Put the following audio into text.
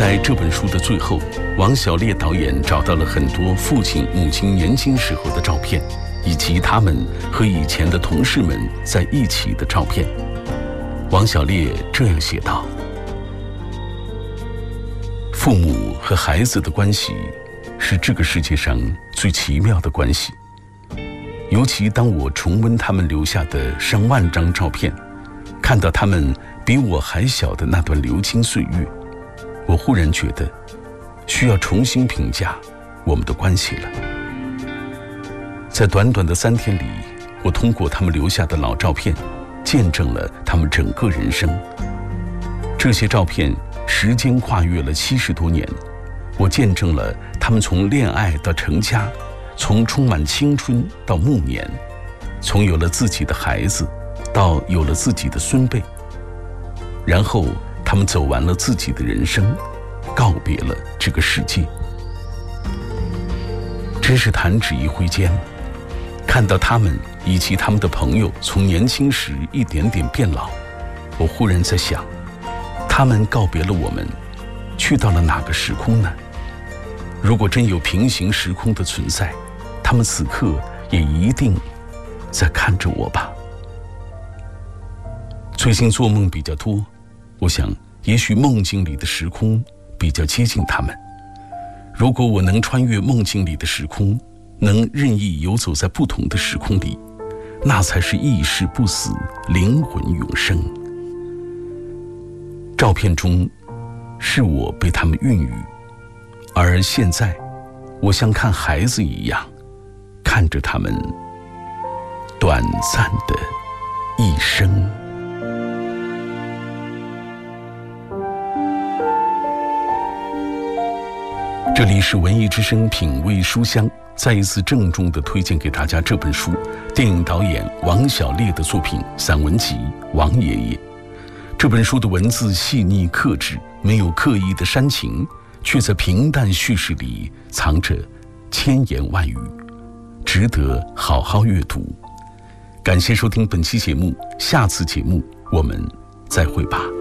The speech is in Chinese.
在这本书的最后，王小烈导演找到了很多父亲母亲年轻时候的照片，以及他们和以前的同事们在一起的照片。王小烈这样写道：父母和孩子的关系是这个世界上最奇妙的关系，尤其当我重温他们留下的上万张照片，看到他们比我还小的那段流金岁月，我忽然觉得需要重新评价我们的关系了。在短短的3天里，我通过他们留下的老照片，见证了他们整个人生。这些照片时间跨越了70多年，我见证了他们从恋爱到成家，从充满青春到暮年，从有了自己的孩子到有了自己的孙辈，然后他们走完了自己的人生，告别了这个世界。真是弹指一挥间，看到他们以及他们的朋友从年轻时一点点变老，我忽然在想，他们告别了我们，去到了哪个时空呢？如果真有平行时空的存在，他们此刻也一定在看着我吧。最近做梦比较多，我想也许梦境里的时空比较接近他们。如果我能穿越梦境里的时空，能任意游走在不同的时空里，那才是意识不死，灵魂永生。照片中是我被他们孕育，而现在我像看孩子一样，看着他们短暂的一生。这里是文艺之声品味书香，再一次郑重地推荐给大家这本书，电影导演王小烈的作品散文集《王爷爷》。这本书的文字细腻克制，没有刻意的煽情，却在平淡叙事里藏着千言万语，值得好好阅读。感谢收听本期节目，下次节目我们再会吧。